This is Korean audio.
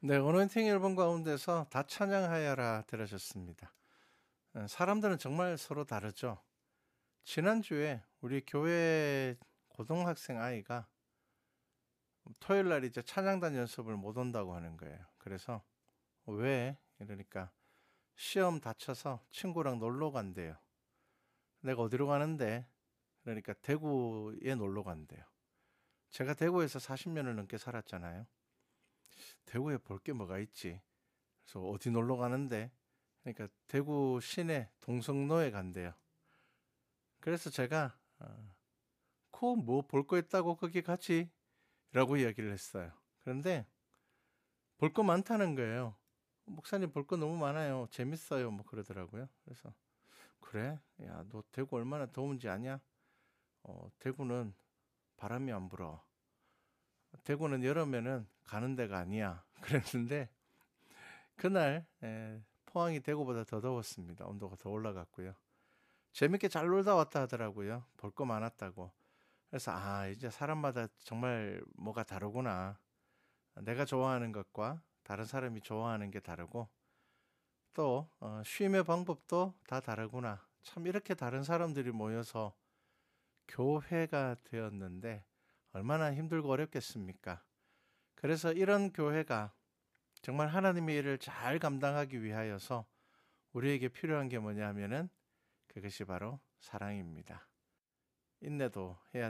네, 어노인팅 앨범 가운데서 다 찬양하여라 들으셨습니다. 사람들은 정말 서로 다르죠. 지난주에 우리 교회 고등학생 아이가 토요일 날 이제 찬양단 연습을 못 온다고 하는 거예요. 그래서 왜? 이러니까 시험 다쳐서 친구랑 놀러 간대요. 내가 어디로 가는데? 그러니까 대구에 놀러 간대요. 제가 대구에서 40년을 넘게 살았잖아요. 대구에 볼 게 뭐가 있지? 그래서 어디 놀러 가는데? 그러니까 대구 시내 동성로에 간대요. 그래서 제가 코 뭐 볼 거 있다고 거기 같이 라고 이야기를 했어요. 그런데 볼 거 많다는 거예요. 목사님 볼 거 너무 많아요. 재밌어요. 뭐 그러더라고요. 그래서 그래? 야, 너 대구 얼마나 더운지 아냐? 대구는 바람이 안 불어. 대구는 여름에는 가는 데가 아니야. 그랬는데 그날 포항이 대구보다 더 더웠습니다. 온도가 더 올라갔고요. 재밌게 잘 놀다 왔다 하더라고요. 볼 거 많았다고. 그래서 이제 사람마다 정말 뭐가 다르구나. 내가 좋아하는 것과 다른 사람이 좋아하는 게 다르고 또 쉼의 방법도 다 다르구나. 참 이렇게 다른 사람들이 모여서 교회가 되었는데 얼마나 힘들고 어렵겠습니까? 그래서 이런 교회가 정말 하나님의 일을 잘 감당하기 위하여서 우리에게 필요한 게 뭐냐 하면은 그것이 바로 사랑입니다. 인내도 해야